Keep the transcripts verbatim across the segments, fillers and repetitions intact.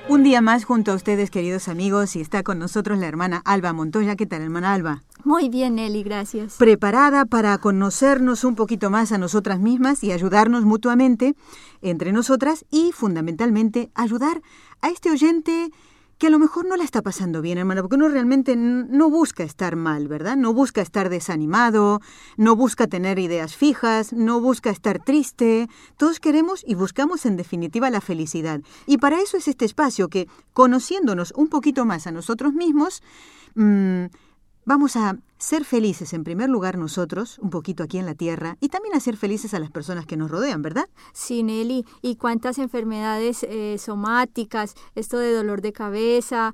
Un día más junto a ustedes, queridos amigos, y está con nosotros la hermana Alba Montoya. ¿Qué tal, hermana Alba? Muy bien, Nelly, gracias. Preparada para conocernos un poquito más a nosotras mismas y ayudarnos mutuamente entre nosotras y, fundamentalmente, ayudar a este oyente que a lo mejor no la está pasando bien, hermana, porque uno realmente no busca estar mal, ¿verdad? No busca estar desanimado, no busca tener ideas fijas, no busca estar triste. Todos queremos y buscamos, en definitiva, la felicidad. Y para eso es este espacio que, conociéndonos un poquito más a nosotros mismos, mmm, vamos a ser felices, en primer lugar, nosotros, un poquito aquí en la tierra, y también a ser felices a las personas que nos rodean, ¿verdad? Sí, Nelly. Y cuántas enfermedades eh, somáticas, esto de dolor de cabeza,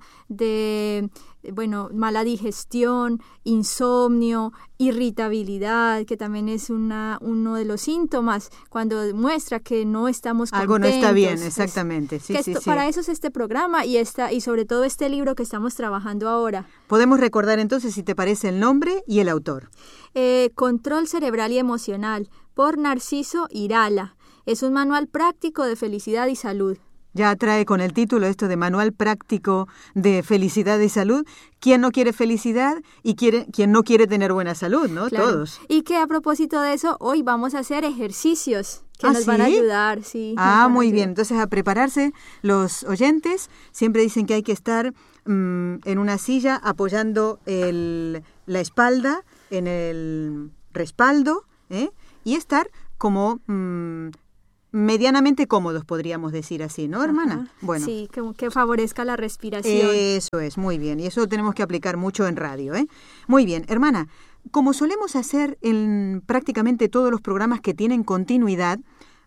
de, bueno, mala digestión, insomnio, irritabilidad, que también es una, uno de los síntomas cuando muestra que no estamos contentos. Algo no está bien, exactamente. Sí, que sí, esto, sí. Para eso es este programa y, esta, y sobre todo este libro que estamos trabajando ahora. Podemos recordar entonces, si te parece, el nombre y el autor. Eh, Control Cerebral y Emocional, por Narciso Irala. Es un manual práctico de felicidad y salud. Ya trae con el título esto de Manual Práctico de Felicidad y Salud. ¿Quién no quiere felicidad y quiere, quién no quiere tener buena salud, no? Claro. Todos. Y que a propósito de eso, hoy vamos a hacer ejercicios que ¿Ah, nos sí? van a ayudar. Sí, ah, muy bien. Entonces, a prepararse los oyentes. Siempre dicen que hay que estar mmm, en una silla apoyando el, la espalda en el respaldo, ¿eh? Y estar como mmm, medianamente cómodos, podríamos decir así, ¿no, hermana? Ajá. Bueno. Sí, que, que favorezca la respiración. Eso es, muy bien. Y eso lo tenemos que aplicar mucho en radio, ¿eh? Muy bien, hermana. Como solemos hacer en prácticamente todos los programas que tienen continuidad,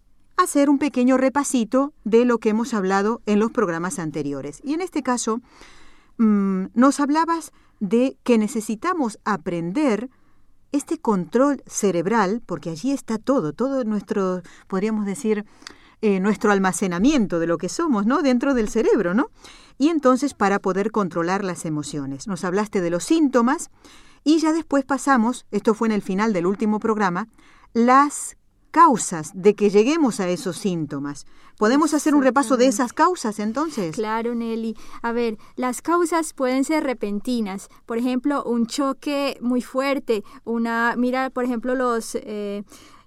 hacer un pequeño repasito de lo que hemos hablado en los programas anteriores. Y en este caso, mmm, nos hablabas de que necesitamos aprender este control cerebral, porque allí está todo, todo nuestro, podríamos decir, eh, nuestro almacenamiento de lo que somos, ¿no? Dentro del cerebro, ¿no? Y entonces para poder controlar las emociones. Nos hablaste de los síntomas y ya después pasamos, esto fue en el final del último programa, las causas de que lleguemos a esos síntomas. ¿Podemos hacer un repaso de esas causas entonces? Claro, Nelly. A ver, las causas pueden ser repentinas. Por ejemplo, un choque muy fuerte. Una, mira, por ejemplo, los, eh,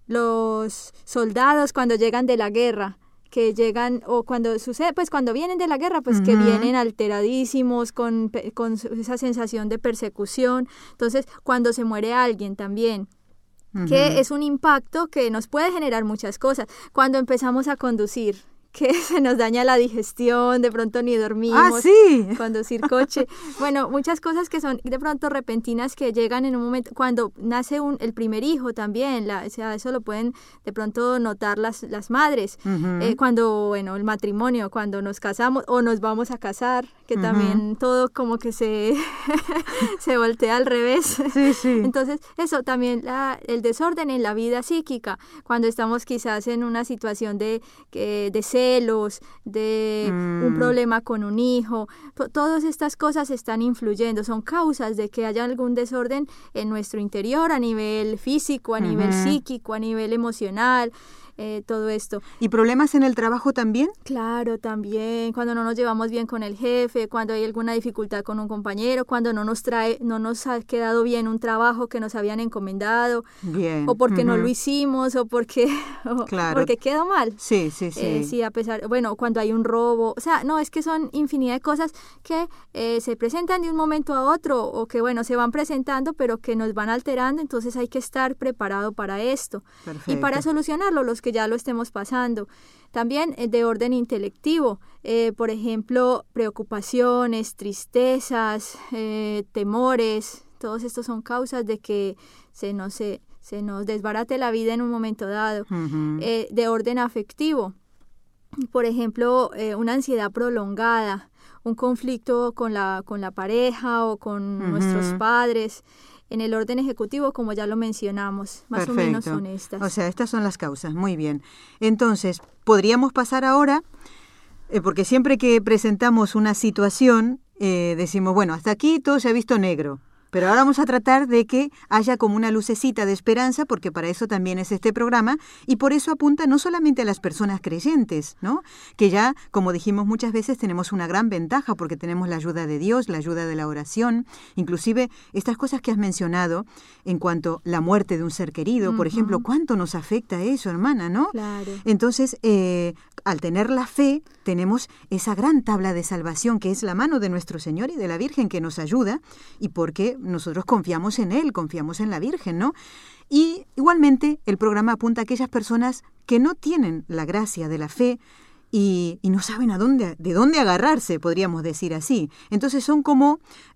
los soldados cuando llegan de la guerra. que llegan, o cuando sucede, pues cuando vienen de la guerra, pues uh-huh. que vienen alteradísimos, con, con esa sensación de persecución. Entonces, cuando se muere alguien también, uh-huh. que es un impacto que nos puede generar muchas cosas. Cuando empezamos a conducir, que se nos daña la digestión, de pronto ni dormimos. ¡Ah, sí! Conducir coche. Bueno, muchas cosas que son de pronto repentinas que llegan en un momento, cuando nace un, el primer hijo también, la, o sea, eso lo pueden de pronto notar las, las madres. Uh-huh. Eh, cuando, bueno, el matrimonio, cuando nos casamos o nos vamos a casar, que uh-huh. también todo como que se, se voltea al revés. Sí, sí. Entonces, eso también, la, el desorden en la vida psíquica, cuando estamos quizás en una situación de, de, de celos, de mm. un problema con un hijo, T- todas estas cosas están influyendo, son causas de que haya algún desorden en nuestro interior a nivel físico, a uh-huh. nivel psíquico, a nivel emocional, eh, todo esto. ¿Y problemas en el trabajo también? Claro, también, cuando no nos llevamos bien con el jefe, cuando hay alguna dificultad con un compañero, cuando no nos trae, no nos ha quedado bien un trabajo que nos habían encomendado, bien. o porque uh-huh. no lo hicimos, o porque, o claro. porque quedó mal. Sí, sí, sí. Eh, sí, a pesar, bueno, cuando hay un robo, o sea, no, es que son infinidad de cosas que eh, se presentan de un momento a otro, o que, bueno, se van presentando, pero que nos van alterando, entonces hay que estar preparado para esto. Perfecto. Y para solucionarlo, los que ya lo estemos pasando. También eh, de orden intelectivo, eh, por ejemplo, preocupaciones, tristezas, eh, temores, todos estos son causas de que se nos, se, se nos desbarate la vida en un momento dado. Uh-huh. Eh, de orden afectivo, por ejemplo, eh, una ansiedad prolongada, un conflicto con la, con la pareja o con uh-huh. nuestros padres. En el orden ejecutivo, como ya lo mencionamos, más Perfecto. o menos son estas. O sea, estas son las causas, muy bien. Entonces, podríamos pasar ahora, eh, porque siempre que presentamos una situación, eh, decimos, bueno, hasta aquí todo se ha visto negro, Pero ahora vamos a tratar de que haya como una lucecita de esperanza, porque para eso también es este programa, y por eso apunta no solamente a las personas creyentes, ¿no? Que ya, como dijimos muchas veces, tenemos una gran ventaja porque tenemos la ayuda de Dios, la ayuda de la oración, inclusive estas cosas que has mencionado en cuanto a la muerte de un ser querido, uh-huh. por ejemplo, ¿cuánto nos afecta eso, hermana, no? Claro. Entonces, eh, al tener la fe, tenemos esa gran tabla de salvación que es la mano de nuestro Señor y de la Virgen que nos ayuda, y porque nosotros confiamos en Él, confiamos en la Virgen, ¿no? Y igualmente el programa apunta a aquellas personas que no tienen la gracia de la fe y, y no saben a dónde, de dónde agarrarse, podríamos decir así. Entonces son como,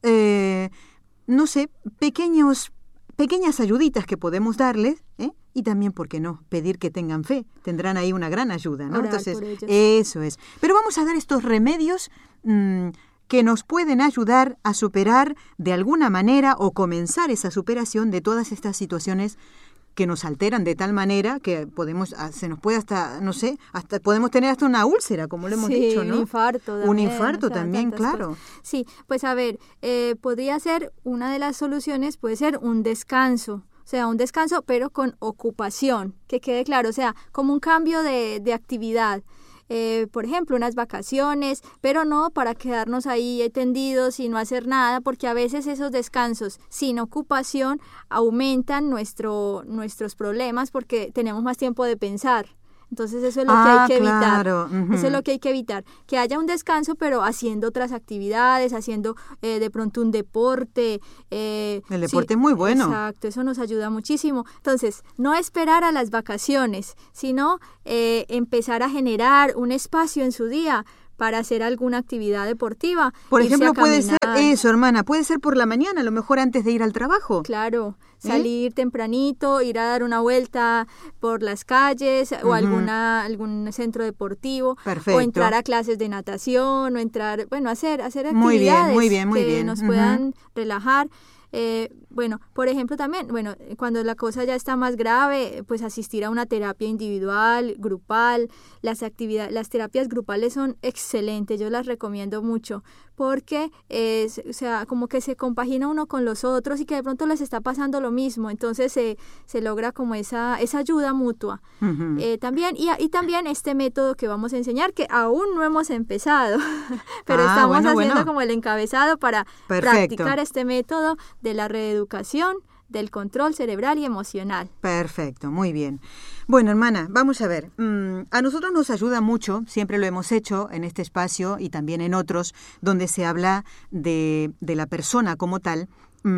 eh, no sé, pequeños, pequeñas ayuditas que podemos darles, ¿eh? Y también, ¿por qué no?, pedir que tengan fe. Tendrán ahí una gran ayuda, ¿no? Orar Entonces, por ellos. Eso es. Pero vamos a dar estos remedios mmm, que nos pueden ayudar a superar de alguna manera o comenzar esa superación de todas estas situaciones que nos alteran de tal manera que podemos, se nos puede hasta, no sé, hasta podemos tener hasta una úlcera, como le hemos sí, dicho, ¿no? un infarto también. Un infarto o sea, también, claro. Cosas. Sí, pues a ver, eh, podría ser, una de las soluciones puede ser un descanso. O sea, un descanso, pero con ocupación, que quede claro, o sea, como un cambio de, de actividad. Eh, por ejemplo, unas vacaciones, pero no para quedarnos ahí tendidos y no hacer nada, porque a veces esos descansos sin ocupación aumentan nuestro, nuestros problemas porque tenemos más tiempo de pensar. Entonces eso es lo ah, que hay que claro. evitar. Uh-huh. Eso es lo que hay que evitar. Que haya un descanso, pero haciendo otras actividades, haciendo eh, de pronto un deporte. Eh, El deporte sí, es muy bueno. Exacto, eso nos ayuda muchísimo. Entonces, no esperar a las vacaciones, sino eh, empezar a generar un espacio en su día para hacer alguna actividad deportiva. Por ejemplo, puede ser eso, hermana, puede ser por la mañana, a lo mejor antes de ir al trabajo. Claro, salir ¿Eh? tempranito, ir a dar una vuelta por las calles uh-huh. o alguna algún centro deportivo. Perfecto. O entrar a clases de natación o entrar, bueno, hacer hacer actividades muy bien, muy bien, muy que bien. nos uh-huh. puedan relajar. Eh, bueno, por ejemplo también, bueno, cuando la cosa ya está más grave, pues asistir a una terapia individual, grupal. Las actividades, las terapias grupales son excelentes, yo las recomiendo mucho, porque es, o sea, como que se compagina uno con los otros y que de pronto les está pasando lo mismo, entonces se, se logra como esa, esa ayuda mutua. Uh-huh. Eh, también, y, y también este método que vamos a enseñar, que aún no hemos empezado, pero ah, estamos bueno, haciendo bueno. como el encabezado para Perfecto. practicar este método de la reeducación, del control cerebral y emocional. Perfecto, muy bien. Bueno, hermana, vamos a ver. Mm, a nosotros nos ayuda mucho, siempre lo hemos hecho en este espacio y también en otros, donde se habla de, de la persona como tal.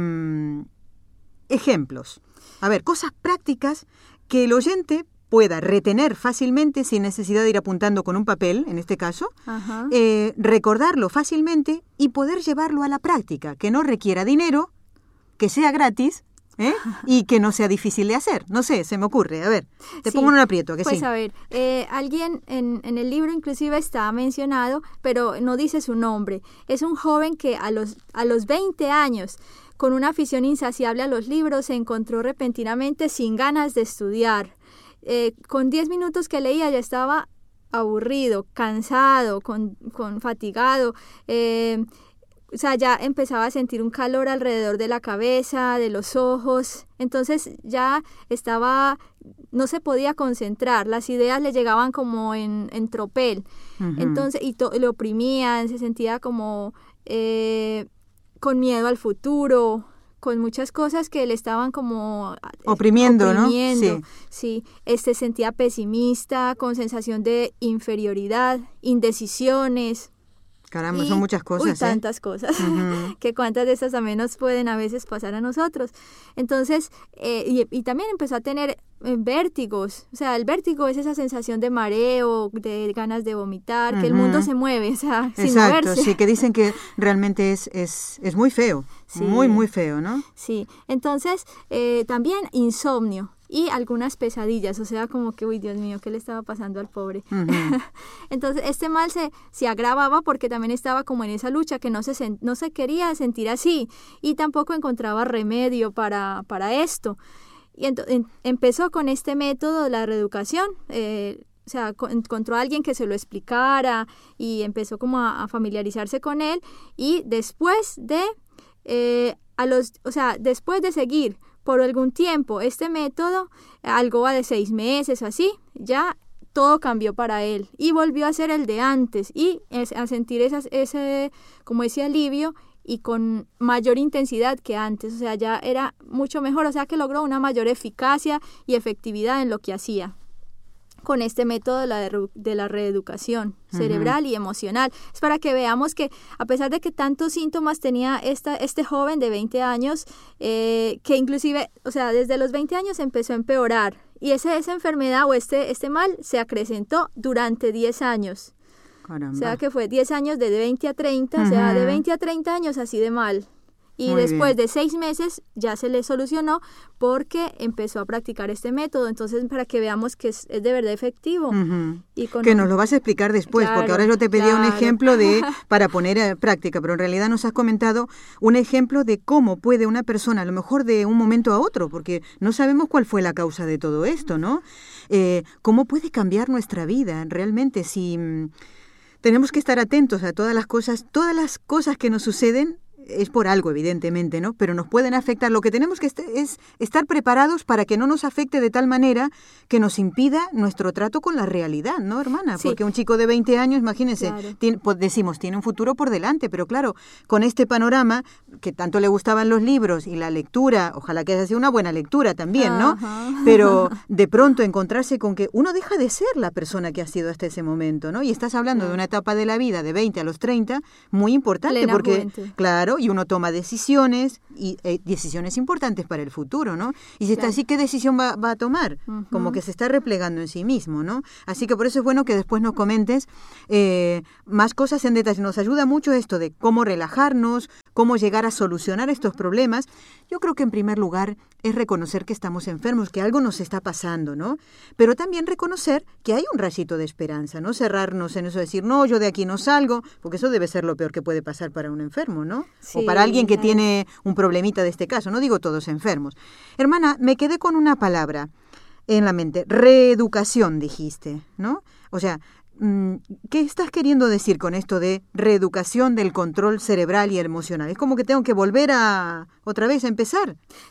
Mm, ejemplos. A ver, cosas prácticas que el oyente pueda retener fácilmente sin necesidad de ir apuntando con un papel, en este caso, uh-huh. eh, recordarlo fácilmente y poder llevarlo a la práctica, que no requiera dinero, que sea gratis, ¿eh? Y que no sea difícil de hacer. No sé, se me ocurre. A ver, te sí, pongo en un aprieto, ¿a que pues sí? Pues a ver, eh, alguien en, en el libro inclusive está mencionado, pero no dice su nombre. Es un joven que a los, a los veinte años, con una afición insaciable a los libros, se encontró repentinamente sin ganas de estudiar. Eh, con diez minutos que leía ya estaba aburrido, cansado, con, con fatigado, eh, o sea, ya empezaba a sentir un calor alrededor de la cabeza, de los ojos, entonces ya estaba, no se podía concentrar, las ideas le llegaban como en, en tropel, uh-huh. entonces, y to, lo oprimían, se sentía como eh, con miedo al futuro, con muchas cosas que le estaban como oprimiendo, oprimiendo, ¿no? Sí. Sí, este sentía pesimista, con sensación de inferioridad, indecisiones. Caramba, y, son muchas cosas, uy, ¿eh? tantas cosas, uh-huh. que cuántas de estas también nos pueden a veces pasar a nosotros. Entonces, eh, y, y también empezó a tener eh, vértigos, o sea, el vértigo es esa sensación de mareo, de ganas de vomitar, uh-huh. que el mundo se mueve, o sea, Exacto, sin moverse. Sí, que dicen que realmente es, es, es muy feo, sí. muy, muy feo, ¿no? Sí, entonces, eh, también insomnio. Y algunas pesadillas, o sea, como que, uy, Dios mío, ¿qué le estaba pasando al pobre? Uh-huh. Entonces, este mal se, se agravaba porque también estaba como en esa lucha que no se, sen, no se quería sentir así y tampoco encontraba remedio para, para esto. Y ento, en, empezó con este método, la reeducación, eh, o sea, encontró a alguien que se lo explicara y empezó como a, a familiarizarse con él y después de... Eh, a los, o sea, después de seguir por algún tiempo este método, algo va de seis meses o así, ya todo cambió para él y volvió a ser el de antes y es, a sentir esas, ese, como ese alivio y con mayor intensidad que antes, o sea, ya era mucho mejor, o sea que logró una mayor eficacia y efectividad en lo que hacía con este método de la, de, de la reeducación cerebral uh-huh. y emocional. Es para que veamos que a pesar de que tantos síntomas tenía esta, este joven de veinte años, eh, que inclusive, o sea, desde los veinte años empezó a empeorar y ese, esa enfermedad o este, este mal se acrecentó durante diez años. Caramba. O sea que fue diez años de veinte a treinta, uh-huh. o sea, de veinte a treinta años así de mal. Y Muy después bien. de seis meses ya se le solucionó porque empezó a practicar este método. Entonces, para que veamos que es, es de verdad efectivo. Uh-huh. Y con que un... nos lo vas a explicar después, claro, porque ahora yo te pedía claro. un ejemplo de para poner en práctica, pero en realidad nos has comentado un ejemplo de cómo puede una persona, a lo mejor de un momento a otro, porque no sabemos cuál fue la causa de todo esto, ¿no? Eh, ¿Cómo puede cambiar nuestra vida realmente si mmm, tenemos que estar atentos a todas las cosas, todas las cosas que nos suceden? Es por algo, evidentemente, ¿no? Pero nos pueden afectar. Lo que tenemos que est- es estar preparados para que no nos afecte de tal manera que nos impida nuestro trato con la realidad, ¿no, hermana? Sí. Porque un chico de veinte años, imagínense, Claro. tiene, pues decimos, tiene un futuro por delante, pero claro, con este panorama que tanto le gustaban los libros y la lectura, ojalá que haya sido una buena lectura también, ¿no? Ajá. Pero de pronto encontrarse con que uno deja de ser la persona que ha sido hasta ese momento, ¿no? Y estás hablando Claro. de una etapa de la vida de veinte a los treinta muy importante, Plena porque, juventud. claro, y uno toma decisiones y eh, decisiones importantes para el futuro, ¿no? Y si está Claro. así, ¿qué decisión va, va a tomar? Uh-huh. Como que se está replegando en sí mismo, ¿no? Así que por eso es bueno que después nos comentes eh, más cosas en detalle. Nos ayuda mucho esto de cómo relajarnos, cómo llegar a solucionar estos problemas. Yo creo que en primer lugar es reconocer que estamos enfermos, que algo nos está pasando, ¿no? Pero también reconocer que hay un rayito de esperanza, ¿no? Cerrarnos en eso de decir, no, yo de aquí no salgo, porque eso debe ser lo peor que puede pasar para un enfermo, ¿no? Sí, o para alguien que claro. tiene un problemita de este caso, no digo todos enfermos. Hermana, me quedé con una palabra en la mente, reeducación dijiste, ¿no? O sea, ¿qué estás queriendo decir con esto de reeducación del control cerebral y emocional? ¿Es como que tengo que volver a otra vez a empezar?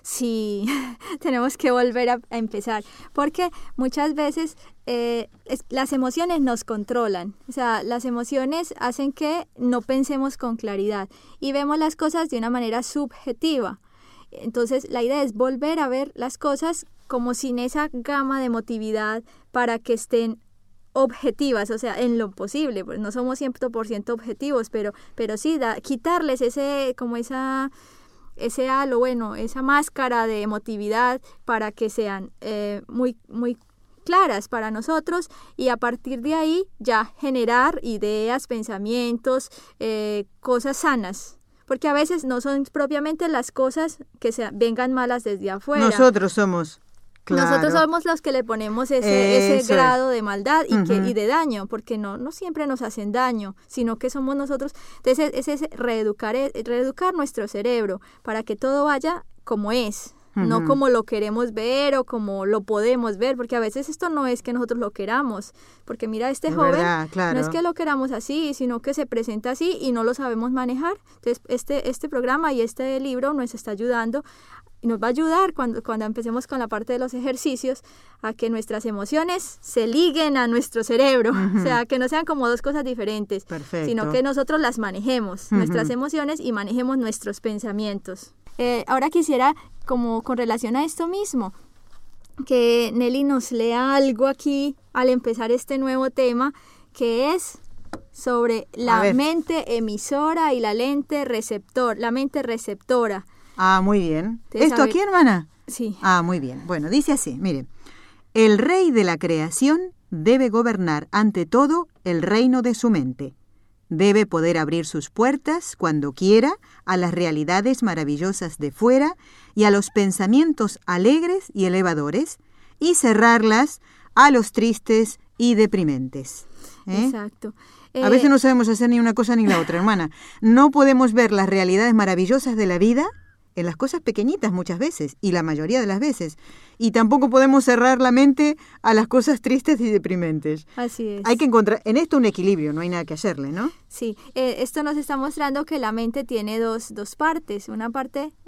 Sí, tenemos que volver a, a empezar, porque muchas veces eh, es, las emociones nos controlan, o sea, las emociones hacen que no pensemos con claridad y vemos las cosas de una manera subjetiva. Entonces, la idea es volver a ver las cosas como sin esa gama de emotividad para que estén objetivas, o sea, en lo posible, pues no somos cien por ciento objetivos, pero, pero sí, da, quitarles ese, como esa, ese halo, bueno, esa máscara de emotividad para que sean eh, muy, muy claras para nosotros y a partir de ahí ya generar ideas, pensamientos, eh, cosas sanas. Porque a veces no son propiamente las cosas que se, vengan malas desde afuera. Nosotros somos... Claro. Nosotros somos los que le ponemos ese, ese grado es. de maldad y, uh-huh. que, y de daño, porque no, no siempre nos hacen daño, sino que somos nosotros. Entonces es, es reeducar, reeducar nuestro cerebro para que todo vaya como es, uh-huh. no como lo queremos ver o como lo podemos ver, porque a veces esto no es que nosotros lo queramos, porque mira, este es joven verdad, claro. no es que lo queramos así, sino que se presenta así y no lo sabemos manejar. Entonces este, este programa y este libro nos está ayudando y nos va a ayudar cuando, cuando empecemos con la parte de los ejercicios a que nuestras emociones se liguen a nuestro cerebro, uh-huh. o sea, que no sean como dos cosas diferentes, Perfecto. sino que nosotros las manejemos, uh-huh. nuestras emociones y manejemos nuestros pensamientos. Eh, ahora quisiera, como con relación a esto mismo, que Nelly nos lea algo aquí al empezar este nuevo tema, que es sobre la mente emisora y la lente receptor, la mente receptora. Ah, muy bien. Entonces, ¿Esto aquí, hermana? Sí. Ah, muy bien. Bueno, dice así, mire. El rey de la creación debe gobernar ante todo el reino de su mente. Debe poder abrir sus puertas cuando quiera a las realidades maravillosas de fuera y a los pensamientos alegres y elevadores y cerrarlas a los tristes y deprimentes. ¿Eh? Exacto. Eh, a veces no sabemos hacer ni una cosa ni la otra, hermana. No podemos ver las realidades maravillosas de la vida en las cosas pequeñitas muchas veces, y la mayoría de las veces. Y tampoco podemos cerrar la mente a las cosas tristes y deprimentes. Así es. Hay que encontrar en esto un equilibrio, no hay nada que hacerle, ¿no? Sí, eh, esto nos está mostrando que la mente tiene dos, dos partes. Una parte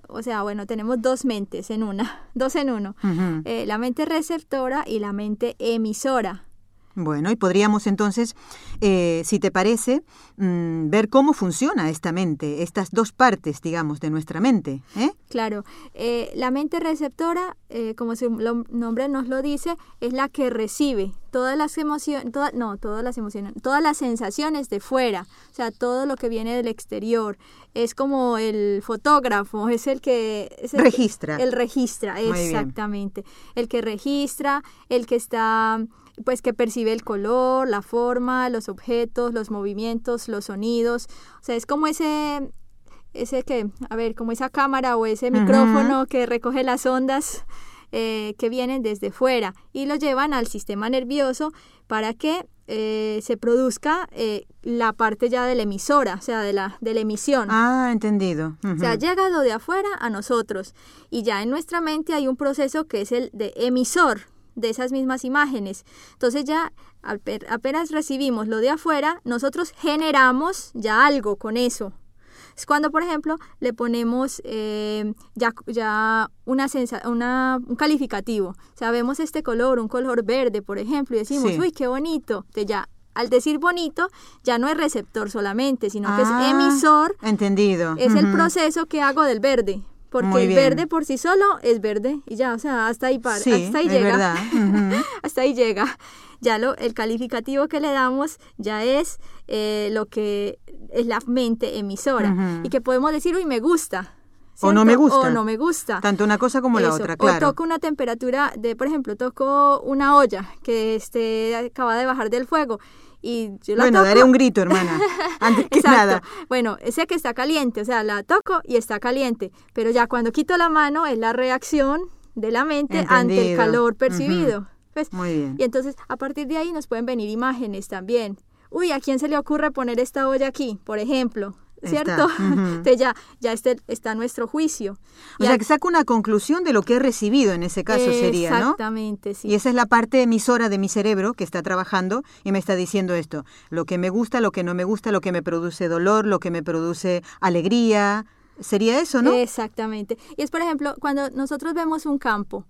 o sea, bueno, tenemos dos mentes en una, dos en uno. Uh-huh. Eh, la mente receptora y la mente emisora. Bueno, y podríamos entonces, eh, si te parece, mmm, ver cómo funciona esta mente, estas dos partes, digamos, de nuestra mente, ¿eh? Claro, eh, la mente receptora, eh, como su lo, nombre nos lo dice, es la que recibe todas las emociones, toda, no, todas las emociones, todas las sensaciones de fuera, o sea, todo lo que viene del exterior. Es como el fotógrafo, es el que... Es el registra. Que, el registra, Muy exactamente. bien. El que registra, el que está... pues que percibe el color, la forma, los objetos, los movimientos, los sonidos. O sea, es como ese, ese que, a ver, como esa cámara o ese uh-huh. micrófono que recoge las ondas eh, que vienen desde fuera y lo llevan al sistema nervioso para que eh, se produzca eh, la parte ya de la emisora, o sea, de la, de la emisión. Ah, entendido. Uh-huh. O sea, llega lo de afuera a nosotros y ya en nuestra mente hay un proceso que es el de emisor de esas mismas imágenes. Entonces ya apenas recibimos lo de afuera, nosotros generamos ya algo con eso. Es cuando, por ejemplo, le ponemos eh, ya, ya una sensa- una, un calificativo. O sea, vemos este color, un color verde, por ejemplo, y decimos, sí. uy, qué bonito. Entonces ya, al decir bonito, ya no es receptor solamente, sino que ah, es emisor. Entendido. Es uh-huh. el proceso que hago del verde. Porque Muy el bien. verde por sí solo es verde y ya, o sea, hasta ahí, para, sí, hasta ahí es llega. Verdad. Uh-huh. Hasta ahí llega. Ya lo, el calificativo que le damos ya es eh, lo que es la mente emisora. Uh-huh. Y que podemos decir, uy, me gusta. ¿cierto? O no me gusta. O no me gusta. Tanto una cosa como Eso. la otra, claro. O toco una temperatura de, por ejemplo, toco una olla que este, acaba de bajar del fuego. Y yo la bueno, toco. daré un grito, hermana, antes que Exacto. nada. Bueno, sé que está caliente, o sea, la toco y está caliente, pero ya cuando quito la mano es la reacción de la mente Entendido. Ante el calor percibido. Uh-huh. ¿Ves? Muy bien. Y entonces, a partir de ahí nos pueden venir imágenes también. Uy, ¿a quién se le ocurre poner esta olla aquí, por ejemplo? ¿Cierto? Uh-huh. Entonces ya, ya este, está nuestro juicio. O y sea, a... que saca una conclusión de lo que he recibido en ese caso sería, ¿no? Exactamente, sí. Y esa es la parte emisora de mi cerebro que está trabajando y me está diciendo esto. Lo que me gusta, lo que no me gusta, lo que me produce dolor, lo que me produce alegría. ¿Sería eso, no? Exactamente. Y es, por ejemplo, cuando nosotros vemos un campo,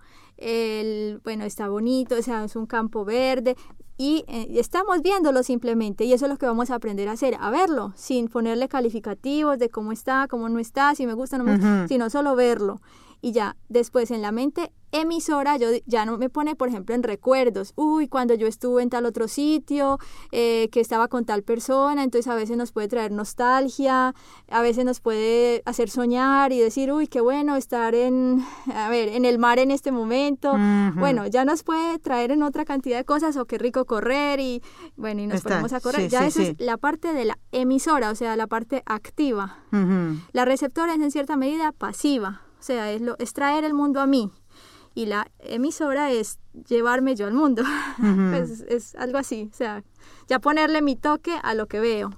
el, bueno, está bonito, o sea, es un campo verde, y eh, estamos viéndolo simplemente, y eso es lo que vamos a aprender a hacer, a verlo, sin ponerle calificativos de cómo está, cómo no está, si me gusta, no me gusta, uh-huh. sino solo verlo. Y ya, después en la mente emisora, yo ya no me pone, por ejemplo, en recuerdos, uy, cuando yo estuve en tal otro sitio, eh, que estaba con tal persona, entonces a veces nos puede traer nostalgia, a veces nos puede hacer soñar y decir, uy, qué bueno estar en, a ver, en el mar en este momento, uh-huh. bueno, ya nos puede traer en otra cantidad de cosas, o qué rico correr, y bueno, y nos Está. ponemos a correr, sí, ya sí, eso sí. es la parte de la emisora, o sea, la parte activa. Uh-huh. La receptora es en cierta medida pasiva. O sea, es, lo, es traer el mundo a mí. Y la emisora es llevarme yo al mundo. Uh-huh. es, es algo así. O sea, ya ponerle mi toque a lo que veo.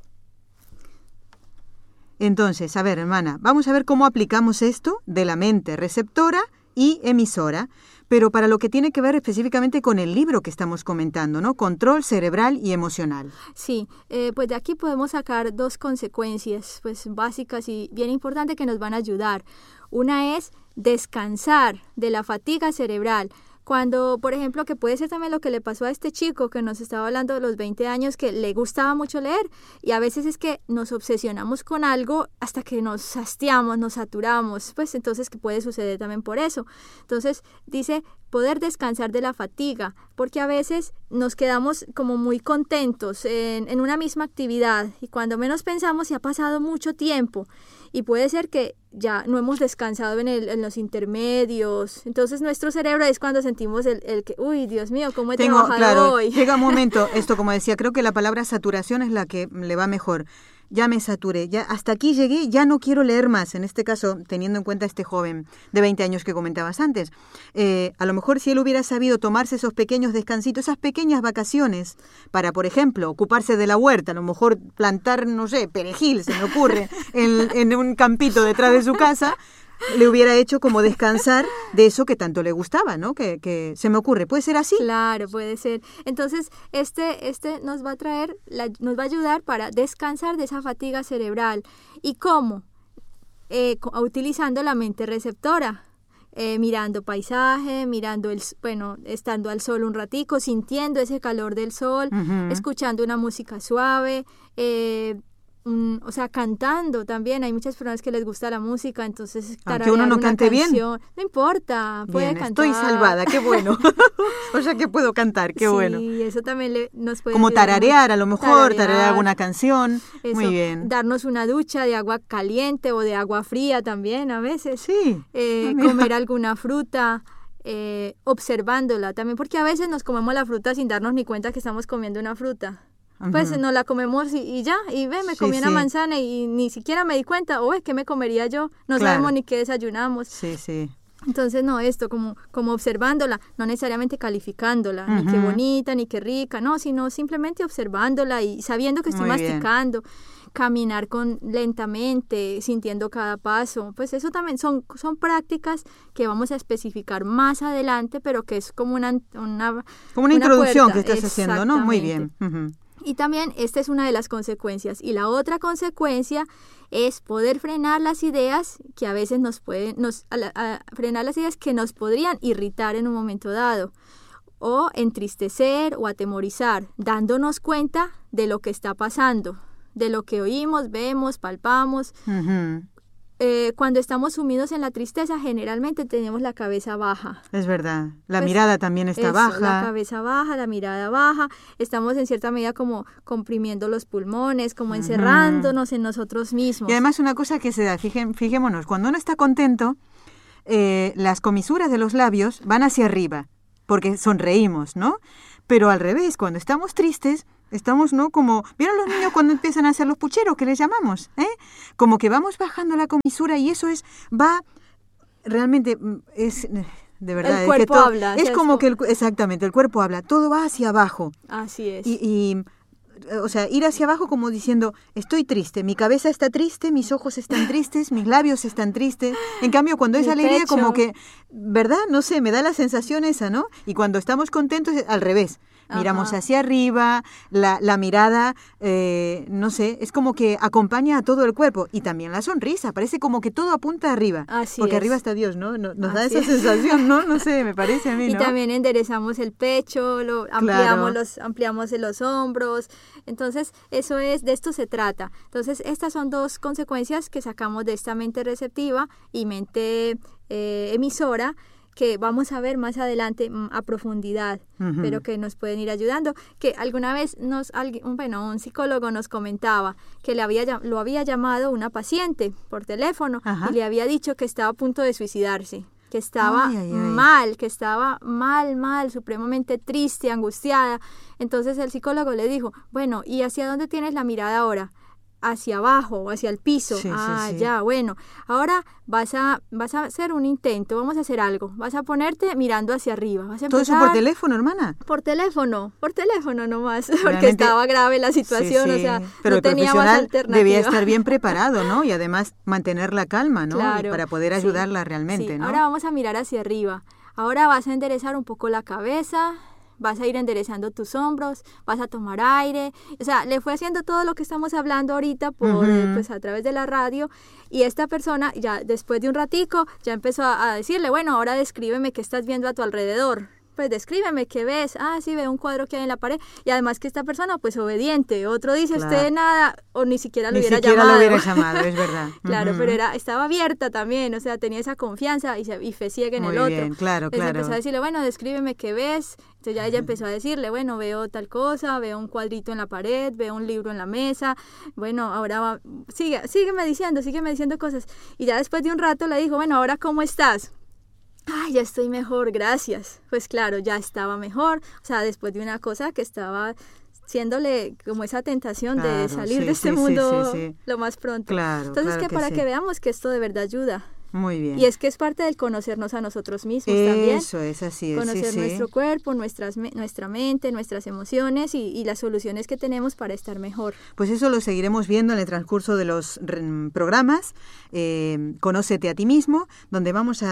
Entonces, a ver, hermana, vamos a ver cómo aplicamos esto de la mente receptora y emisora, pero para lo que tiene que ver específicamente con el libro que estamos comentando, ¿no? Control cerebral y emocional. Sí, eh, pues de aquí podemos sacar dos consecuencias pues básicas y bien importantes que nos van a ayudar. Una es descansar de la fatiga cerebral. Cuando, por ejemplo, que puede ser también lo que le pasó a este chico que nos estaba hablando de los veinte años, que le gustaba mucho leer, y a veces es que nos obsesionamos con algo hasta que nos hastiamos, nos saturamos, pues entonces que puede suceder también por eso. Entonces dice poder descansar de la fatiga, porque a veces nos quedamos como muy contentos en, en una misma actividad, y cuando menos pensamos ya ha pasado mucho tiempo, y puede ser que ya no hemos descansado en, el, en los intermedios. Entonces nuestro cerebro es cuando sentimos el, el que, uy, Dios mío, ¿cómo he Tengo, trabajado claro, hoy? Llega un momento, esto como decía, creo que la palabra saturación es la que le va mejor. Ya me saturé, ya hasta aquí llegué, ya no quiero leer más. En este caso, teniendo en cuenta a este joven de veinte años que comentabas antes, eh, a lo mejor si él hubiera sabido tomarse esos pequeños descansitos, esas pequeñas vacaciones, para, por ejemplo, ocuparse de la huerta, a lo mejor plantar, no sé, perejil, se me ocurre, en, en un campito detrás de su casa, le hubiera hecho como descansar de eso que tanto le gustaba, ¿no? Que, que se me ocurre, ¿puede ser así? Claro, puede ser. Entonces, este, este nos va a traer, la, nos va a ayudar para descansar de esa fatiga cerebral. ¿Y cómo? eh, utilizando la mente receptora. Eh, mirando paisaje, mirando el, bueno, estando al sol un ratico, sintiendo ese calor del sol, uh-huh. escuchando una música suave, eh, um, o sea, cantando también. Hay muchas personas que les gusta la música, entonces aunque uno no cante canción, bien, no importa, puede bien, cantar. Estoy salvada, qué bueno. O sea que puedo cantar, qué sí, bueno. Sí, eso también le, nos puede como tararear, mucho. a lo mejor, tararear, tararear alguna canción. Eso, muy bien. Darnos una ducha de agua caliente o de agua fría también a veces. Sí. Eh, comer alguna fruta, eh, observándola también, porque a veces nos comemos la fruta sin darnos ni cuenta que estamos comiendo una fruta. Uh-huh. Pues nos la comemos y, y ya, y ve, me sí, comí una sí. manzana y ni siquiera me di cuenta, o es que me comería yo, no claro. sabemos ni qué desayunamos. Sí, sí. Entonces, no, esto como, como observándola, no necesariamente calificándola, uh-huh. ni qué bonita, ni qué rica, no, sino simplemente observándola y sabiendo que estoy Muy masticando, bien. Caminar con lentamente, sintiendo cada paso, pues eso también son, son prácticas que vamos a especificar más adelante, pero que es como una... una como una, una introducción puerta. Que estás haciendo, ¿no? Muy bien. Uh-huh. Y también esta es una de las consecuencias. Y la otra consecuencia es poder frenar las ideas que a veces nos pueden, nos, a la, a frenar las ideas que nos podrían irritar en un momento dado, o entristecer o atemorizar, dándonos cuenta de lo que está pasando, de lo que oímos, vemos, palpamos. Uh-huh. Eh, cuando estamos sumidos en la tristeza, generalmente tenemos la cabeza baja. Es verdad. La pues, mirada también está eso, baja. La cabeza baja, la mirada baja. Estamos en cierta medida como comprimiendo los pulmones, como uh-huh. encerrándonos en nosotros mismos. Y además una cosa que se da, fije, fijémonos, cuando uno está contento, eh, las comisuras de los labios van hacia arriba, porque sonreímos, ¿no? Pero al revés, cuando estamos tristes, estamos, ¿no? Como, ¿vieron los niños cuando empiezan a hacer los pucheros, que les llamamos? ¿Eh? Como que vamos bajando la comisura y eso es, va, realmente, es, de verdad. El cuerpo es que todo, habla. Es como que, el, exactamente, el cuerpo habla, todo va hacia abajo. Así es. Y, y, o sea, ir hacia abajo como diciendo, estoy triste, mi cabeza está triste, mis ojos están tristes, mis labios están tristes. En cambio, cuando es Mi alegría, pecho. como que, ¿verdad? No sé, me da la sensación esa, ¿no? Y cuando estamos contentos, es al revés. Miramos Ajá. hacia arriba, la, la mirada, eh, no sé, es como que acompaña a todo el cuerpo. Y también la sonrisa, parece como que todo apunta arriba. Así porque es. arriba está Dios, ¿no? Nos, nos da Así esa es. sensación, ¿no? No sé, me parece a mí, y ¿no? Y también enderezamos el pecho, lo ampliamos, claro. los, ampliamos los hombros. Entonces, eso es, de esto se trata. Entonces, estas son dos consecuencias que sacamos de esta mente receptiva y mente eh, emisora, que vamos a ver más adelante a profundidad, uh-huh. pero que nos pueden ir ayudando. Que alguna vez nos, alguien, bueno, un psicólogo nos comentaba que le había, lo había llamado una paciente por teléfono uh-huh. y le había dicho que estaba a punto de suicidarse, que estaba ay, ay, ay. mal, que estaba mal, mal, supremamente triste, angustiada. Entonces el psicólogo le dijo, bueno, ¿y hacia dónde tienes la mirada ahora? Hacia abajo o hacia el piso. Sí, ah, sí, sí. ya, bueno. Ahora vas a, vas a hacer un intento, vamos a hacer algo. Vas a ponerte mirando hacia arriba. Vas a ¿Todo eso por teléfono, hermana? Por teléfono, por teléfono nomás, Realmente, porque estaba grave la situación, sí, sí. o sea, pero no el tenía profesional más alternativa. Debía estar bien preparado, ¿no? Y además mantener la calma, ¿no? Claro, y para poder ayudarla sí, realmente, sí. ¿no? Ahora vamos a mirar hacia arriba. Ahora vas a enderezar un poco la cabeza. Vas a ir enderezando tus hombros, vas a tomar aire, o sea, le fue haciendo todo lo que estamos hablando ahorita por, uh-huh. eh, pues a través de la radio, y esta persona ya después de un ratico ya empezó a, a decirle, bueno, ahora descríbeme qué estás viendo a tu alrededor. Pues descríbeme qué ves. Ah, sí, veo un cuadro que hay en la pared. Y además que esta persona, pues obediente. Otro dice, claro. usted nada, o ni siquiera lo ni hubiera siquiera llamado. Ni siquiera lo hubiera llamado, es verdad. Claro, uh-huh. pero era, estaba abierta también, o sea, tenía esa confianza y, se, y fe ciega en Muy el otro. bien, claro, Entonces claro. empezó a decirle, bueno, descríbeme qué ves. Entonces ya ella empezó a decirle, bueno, veo tal cosa, veo un cuadrito en la pared, veo un libro en la mesa. Bueno, ahora va, sigue, sígueme diciendo, sígueme diciendo cosas. Y ya después de un rato le dijo, bueno, ¿ahora cómo estás? Ay, ya estoy mejor, gracias. Pues claro, ya estaba mejor, o sea, después de una cosa que estaba siéndole como esa tentación claro, de salir sí, de este sí, mundo sí, sí, sí. lo más pronto. Claro, Entonces, claro que, que para sí. que veamos que esto de verdad ayuda. Muy bien. Y es que es parte del conocernos a nosotros mismos Eso también. Eso es, así es. Conocer sí, nuestro sí. cuerpo, nuestras, nuestra mente, nuestras emociones y, y las soluciones que tenemos para estar mejor. Pues eso lo seguiremos viendo en el transcurso de los programas. Eh, Conócete a ti mismo, donde vamos a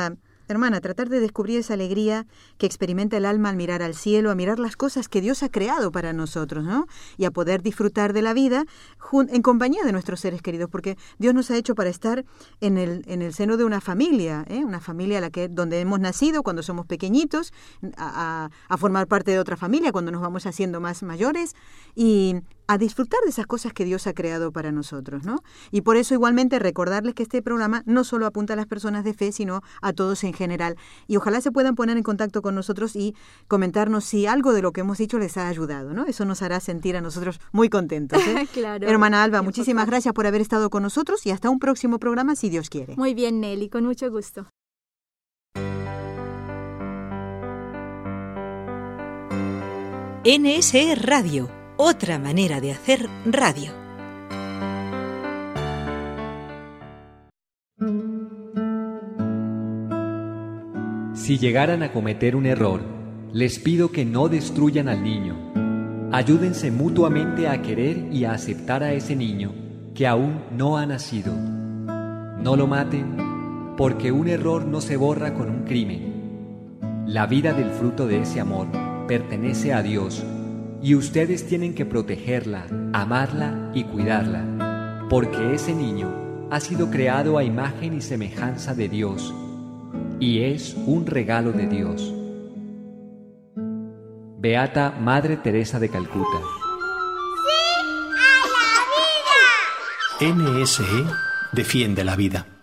hermana, tratar de descubrir esa alegría que experimenta el alma al mirar al cielo, a mirar las cosas que Dios ha creado para nosotros, ¿no? Y a poder disfrutar de la vida en compañía de nuestros seres queridos, porque Dios nos ha hecho para estar en el, en el seno de una familia, ¿eh? Una familia a la que, donde hemos nacido cuando somos pequeñitos, a, a, a formar parte de otra familia cuando nos vamos haciendo más mayores, y a disfrutar de esas cosas que Dios ha creado para nosotros, ¿no? Y por eso igualmente recordarles que este programa no solo apunta a las personas de fe, sino a todos en general. Y ojalá se puedan poner en contacto con nosotros y comentarnos si algo de lo que hemos dicho les ha ayudado, ¿no? Eso nos hará sentir a nosotros muy contentos, ¿eh? Claro. Hermana Alba, muchísimas gracias por haber estado con nosotros y hasta un próximo programa, si Dios quiere. Muy bien, Nelly, con mucho gusto. N S E Radio, otra manera de hacer radio. Si llegaran a cometer un error, les pido que no destruyan al niño. Ayúdense mutuamente a querer y a aceptar a ese niño que aún no ha nacido. No lo maten, porque un error no se borra con un crimen. La vida del fruto de ese amor pertenece a Dios, y ustedes tienen que protegerla, amarla y cuidarla, porque ese niño ha sido creado a imagen y semejanza de Dios, y es un regalo de Dios. Beata Madre Teresa de Calcuta. ¡Sí a la vida! N S E defiende la vida.